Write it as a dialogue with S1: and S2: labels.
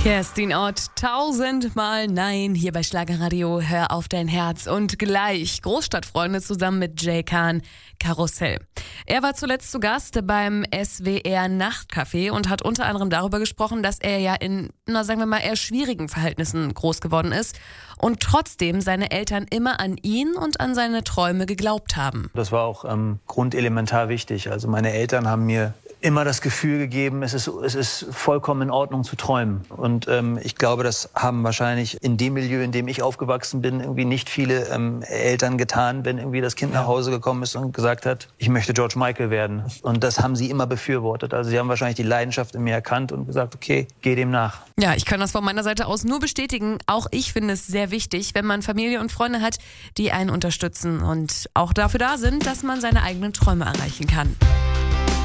S1: Kerstin Ott, 1000-mal Nein, hier bei Schlagerradio, hör auf dein Herz. Und gleich Großstadtfreunde zusammen mit Jay Khan, Karussell. Er war zuletzt zu Gast beim SWR Nachtcafé und hat unter anderem darüber gesprochen, dass er ja in, sagen wir mal, eher schwierigen Verhältnissen groß geworden ist und trotzdem seine Eltern immer an ihn und an seine Träume geglaubt haben.
S2: Das war auch grundelementar wichtig. Also meine Eltern haben mir immer das Gefühl gegeben, es ist vollkommen in Ordnung zu träumen. Und ich glaube, das haben wahrscheinlich in dem Milieu, in dem ich aufgewachsen bin, irgendwie nicht viele Eltern getan, wenn irgendwie das Kind nach Hause gekommen ist und gesagt hat, ich möchte George Michael werden. Und das haben sie immer befürwortet. Also sie haben wahrscheinlich die Leidenschaft in mir erkannt und gesagt, okay, geh dem nach.
S1: Ja, ich kann das von meiner Seite aus nur bestätigen. Auch ich finde es sehr wichtig, wenn man Familie und Freunde hat, die einen unterstützen und auch dafür da sind, dass man seine eigenen Träume erreichen kann.